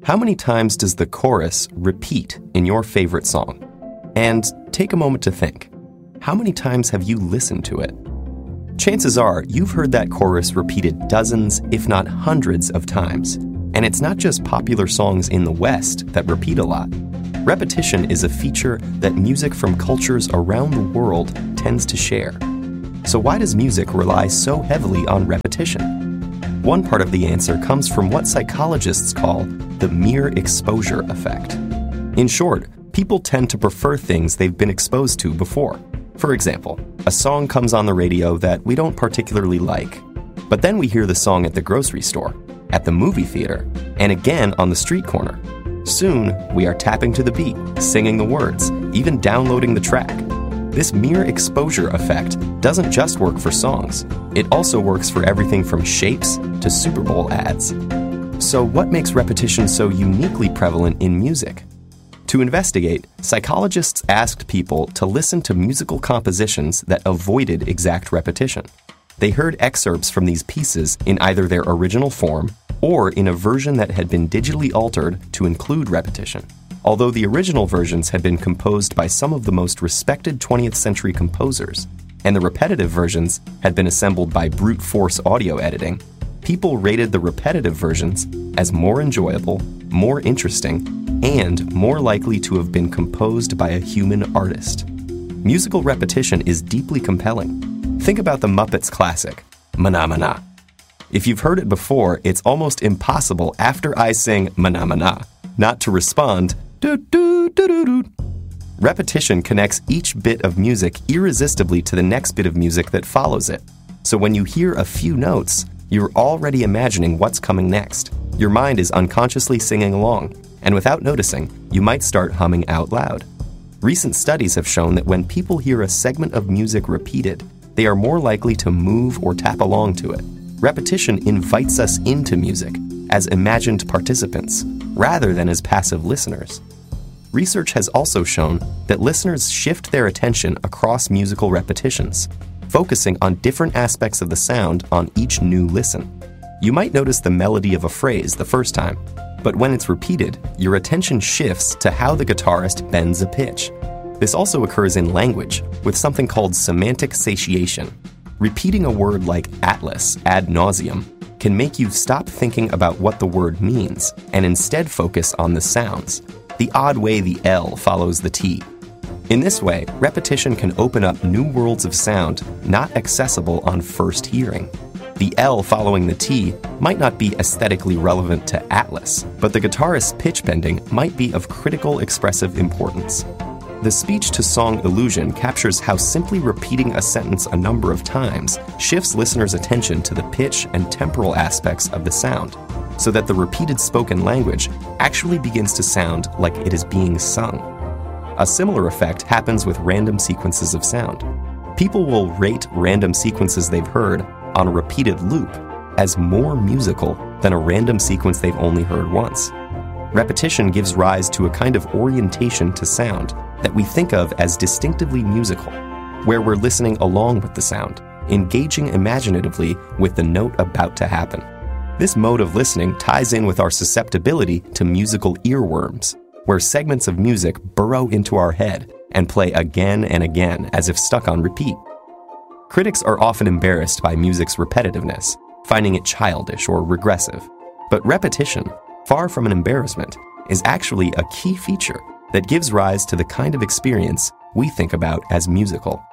How many times does the chorus repeat in your favorite song? And take a moment to think. How many times have you listened to it? Chances are you've heard that chorus repeated dozens, if not hundreds of times. And it's not just popular songs in the West that repeat a lot. Repetition is a feature that music from cultures around the world tends to share. So why does music rely so heavily on repetition? One part of the answer comes from what psychologists call the mere exposure effect. In short, people tend to prefer things they've been exposed to before. For example, a song comes on the radio that we don't particularly like, but then we hear the song at the grocery store, at the movie theater, and again on the street corner. Soon, we are tapping to the beat, singing the words, even downloading the track. This mere exposure effect doesn't just work for songs. It also works for everything from shapes to Super Bowl ads. So what makes repetition so uniquely prevalent in music? To investigate, psychologists asked people to listen to musical compositions that avoided exact repetition. They heard excerpts from these pieces in either their original form or in a version that had been digitally altered to include repetition. Although the original versions had been composed by some of the most respected 20th century composers, and the repetitive versions had been assembled by brute force audio editing, people rated the repetitive versions as more enjoyable, more interesting, and more likely to have been composed by a human artist. Musical repetition is deeply compelling. Think about the Muppets classic, Mana Mana. If you've heard it before, it's almost impossible after I sing Mana Mana not to respond, do-do-do-do-do. Repetition connects each bit of music irresistibly to the next bit of music that follows it. So when you hear a few notes, you're already imagining what's coming next. Your mind is unconsciously singing along, and without noticing, you might start humming out loud. Recent studies have shown that when people hear a segment of music repeated, they are more likely to move or tap along to it. Repetition invites us into music as imagined participants, rather than as passive listeners. Research has also shown that listeners shift their attention across musical repetitions, focusing on different aspects of the sound on each new listen. You might notice the melody of a phrase the first time, but when it's repeated, your attention shifts to how the guitarist bends a pitch. This also occurs in language, with something called semantic satiation. Repeating a word like atlas ad nauseum can make you stop thinking about what the word means and instead focus on the sounds, the odd way the L follows the T. In this way, repetition can open up new worlds of sound not accessible on first hearing. The L following the T might not be aesthetically relevant to Atlas, but the guitarist's pitch bending might be of critical expressive importance. The speech-to-song illusion captures how simply repeating a sentence a number of times shifts listeners' attention to the pitch and temporal aspects of the sound, so that the repeated spoken language actually begins to sound like it is being sung. A similar effect happens with random sequences of sound. People will rate random sequences they've heard on a repeated loop as more musical than a random sequence they've only heard once. Repetition gives rise to a kind of orientation to sound that we think of as distinctively musical, where we're listening along with the sound, engaging imaginatively with the note about to happen. This mode of listening ties in with our susceptibility to musical earworms, where segments of music burrow into our head and play again and again as if stuck on repeat. Critics are often embarrassed by music's repetitiveness, finding it childish or regressive. But repetition, far from an embarrassment, is actually a key feature that gives rise to the kind of experience we think about as musical.